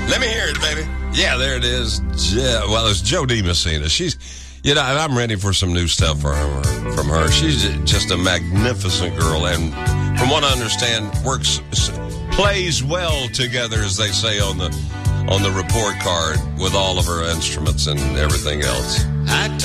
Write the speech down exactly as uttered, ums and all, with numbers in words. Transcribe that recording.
Let me hear it, baby. Yeah, there it is. Jo- well, it's Jo Dee Messina. She's, you know, I'm ready for some new stuff from her. From her. She's just a magnificent girl, and from what I understand, works, plays well together, as they say on the on the report card, with all of her instruments and everything else. I